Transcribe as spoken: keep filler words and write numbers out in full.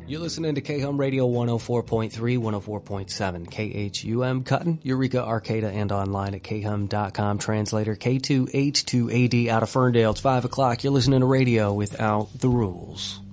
You're listening to K H U M Radio one oh four point three, one oh four point seven. K H U M Cutting, Eureka, Arcata, and online at K H U M dot com. Translator K two H two A D out of Ferndale. It's five o'clock. You're listening to radio without the rules.